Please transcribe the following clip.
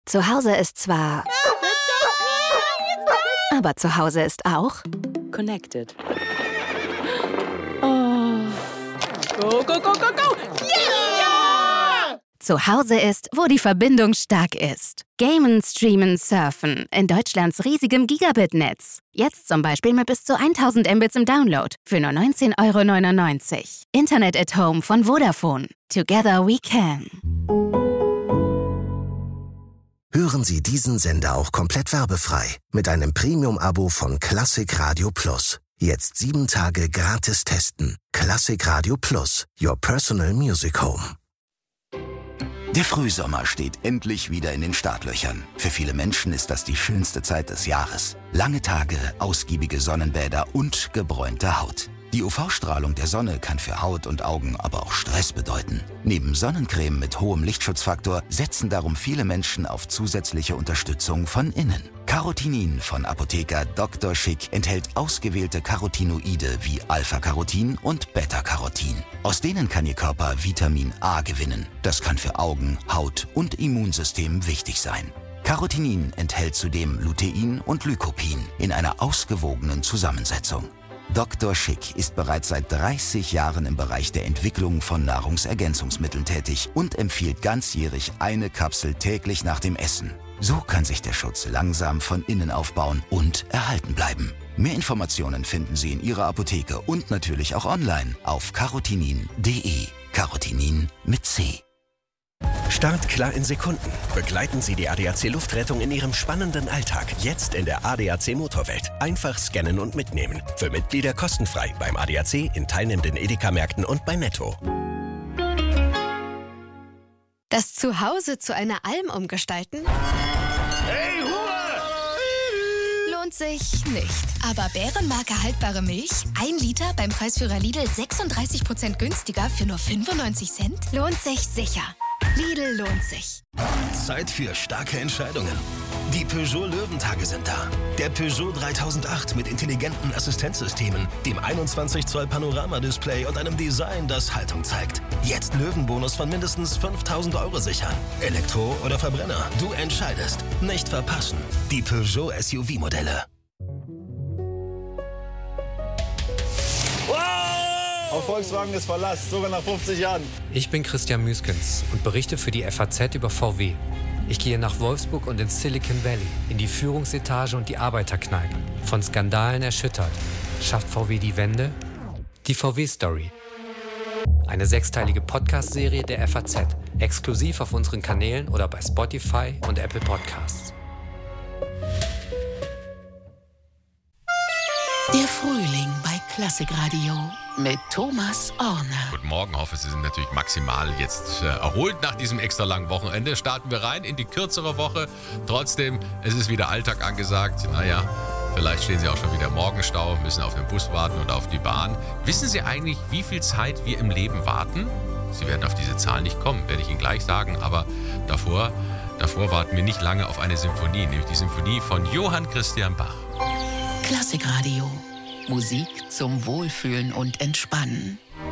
Zu Hause ist zwar... Aber zu Hause ist auch... Connected. Oh. Go, go, go, go, go! Yeah! Zu Hause ist, wo die Verbindung stark ist. Gamen, streamen, surfen. In Deutschlands riesigem Gigabit-Netz. Jetzt zum Beispiel mit bis zu 1000 Mbits im Download. Für nur 19,99 €. Internet at Home von Vodafone. Together we can. Hören Sie diesen Sender auch komplett werbefrei mit einem Premium-Abo von Klassik Radio Plus. Jetzt 7 Tage gratis testen. Klassik Radio Plus, your personal music home. Der Frühsommer steht endlich wieder in den Startlöchern. Für viele Menschen ist das die schönste Zeit des Jahres. Lange Tage, ausgiebige Sonnenbäder und gebräunte Haut. Die UV-Strahlung der Sonne kann für Haut und Augen aber auch Stress bedeuten. Neben Sonnencreme mit hohem Lichtschutzfaktor setzen darum viele Menschen auf zusätzliche Unterstützung von innen. Carotinin von Apotheker Dr. Schick enthält ausgewählte Carotinoide wie Alpha-Carotin und Beta-Carotin. Aus denen kann Ihr Körper Vitamin A gewinnen. Das kann für Augen, Haut und Immunsystem wichtig sein. Carotinin enthält zudem Lutein und Lycopin in einer ausgewogenen Zusammensetzung. Dr. Schick ist bereits seit 30 Jahren im Bereich der Entwicklung von Nahrungsergänzungsmitteln tätig und empfiehlt ganzjährig eine Kapsel täglich nach dem Essen. So kann sich der Schutz langsam von innen aufbauen und erhalten bleiben. Mehr Informationen finden Sie in Ihrer Apotheke und natürlich auch online auf carotinin.de. Carotinin mit C. Startklar in Sekunden. Begleiten Sie die ADAC Luftrettung in Ihrem spannenden Alltag. Jetzt in der ADAC Motorwelt. Einfach scannen und mitnehmen. Für Mitglieder kostenfrei beim ADAC, in teilnehmenden Edeka-Märkten und bei Netto. Das Zuhause zu einer Alm umgestalten? Hey, Ruhe! Lohnt sich nicht. Aber Bärenmarke haltbare Milch? 1 Liter beim Preisführer Lidl 36% günstiger für nur 95 Cent? Lohnt sich sicher. Lidl lohnt sich. Zeit für starke Entscheidungen. Die Peugeot Löwentage sind da. Der Peugeot 3008 mit intelligenten Assistenzsystemen, dem 21 Zoll Panorama-Display und einem Design, das Haltung zeigt. Jetzt Löwenbonus von mindestens 5.000 € sichern. Elektro oder Verbrenner, du entscheidest. Nicht verpassen. Die Peugeot SUV-Modelle. Auf Volkswagen ist Verlass, sogar nach 50 Jahren. Ich bin Christian Müskens und berichte für die FAZ über VW. Ich gehe nach Wolfsburg und ins Silicon Valley, in die Führungsetage und die Arbeiterkneipe. Von Skandalen erschüttert. Schafft VW die Wende? Die VW-Story. Eine 6-teilige Podcast-Serie der FAZ. Exklusiv auf unseren Kanälen oder bei Spotify und Apple Podcasts. Der Frühling bei Klassikradio mit Thomas Orner. Guten Morgen, hoffe, Sie sind natürlich maximal jetzt erholt nach diesem extra langen Wochenende. Starten wir rein in die kürzere Woche. Trotzdem, es ist wieder Alltag angesagt. Naja, vielleicht stehen Sie auch schon wieder im Morgenstau, müssen auf den Bus warten oder auf die Bahn. Wissen Sie eigentlich, wie viel Zeit wir im Leben warten? Sie werden auf diese Zahl nicht kommen, werde ich Ihnen gleich sagen. Aber davor warten wir nicht lange auf eine Symphonie, nämlich die Symphonie von Johann Christian Bach. Klassikradio. Musik zum Wohlfühlen und Entspannen.